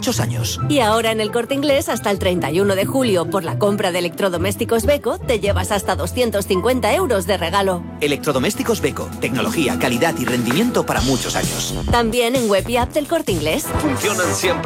muchos años. Y ahora en el Corte Inglés, hasta el 31 de julio, por la compra de electrodomésticos Beko, te llevas hasta 250 euros de regalo. Electrodomésticos Beko. Tecnología, calidad y rendimiento para muchos años. También en web y app del Corte Inglés. Funcionan siempre.